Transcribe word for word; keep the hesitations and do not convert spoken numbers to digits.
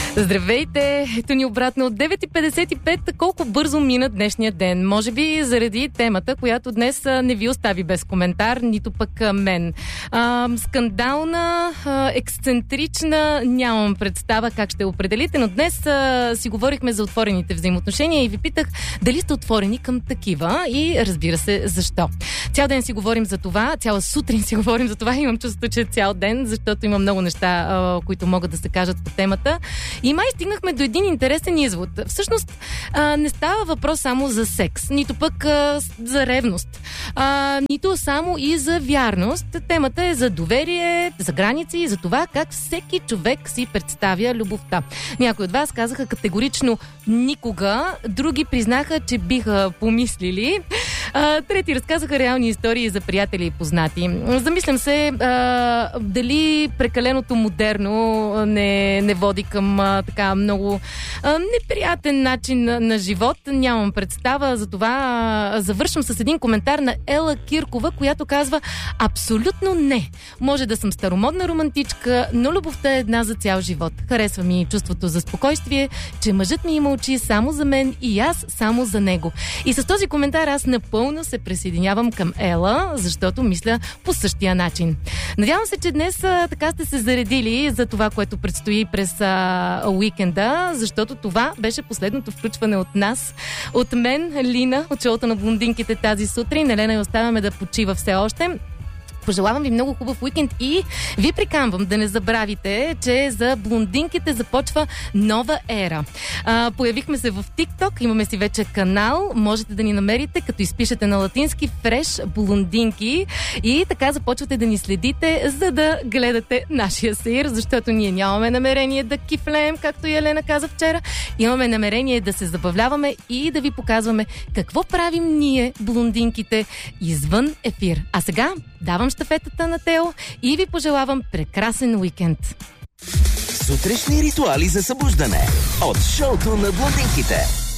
Здравейте! Ето ни обратно от девет и петдесет и пет. Колко бързо мина днешния ден. Може би заради темата, която днес не ви остави без коментар, нито пък мен. А, скандална, а, ексцентрична, нямам представа как ще определите, но днес а, си говорихме за отворените взаимоотношения и ви питах дали сте отворени към такива и разбира се, защо. Цял ден си говорим за това, цяла сутрин си говорим за това, имам чувството, че цял ден, защото има много неща, а, които могат да се кажат по темата. И май стигнахме до един интересен извод. Всъщност а, не става въпрос само за секс, нито пък а, за ревност, а, нито само и за вярност. Темата е за доверие, за граници и за това как всеки човек си представя любовта. Някои от вас казаха категорично никога, други признаха, че биха помислили, а, трети разказаха реални истории за приятели и познати. Замислям се а, дали прекаленото модерно не, не води към а, така много а, неприятен начин на, на живот. Нямам представа, затова а, завършвам с един коментар на Ела Киркова, която казва: абсолютно не. Може да съм старомодна романтичка, но любовта е една за цял живот. Харесва ми чувството за спокойствие, че мъжът ми има очи само за мен и аз само за него. И с този коментар аз напълно се присъединявам към Ела, защото мисля по същия начин. Надявам се, че днес а, така сте се заредили за това, което предстои през а, уикенда, защото това беше последното включване от нас. От мен, Лина, от шоуто на блондинките тази сутрин. Елена я оставяме да почива все още. Пожелавам ви много хубав уикенд и ви приканвам да не забравите, че за блондинките започва нова ера. А, появихме се в TikTok, имаме си вече канал, можете да ни намерите, като изпишете на латински Fresh блондинки и така започвате да ни следите, за да гледате нашия сеир, защото ние нямаме намерение да кифлеем, както и Елена каза вчера. Имаме намерение да се забавляваме и да ви показваме какво правим ние, блондинките, извън ефир. А сега давам щафетата на Тео и ви пожелавам прекрасен уикенд. Сутрешни ритуали за събуждане от шоуто на блондинките.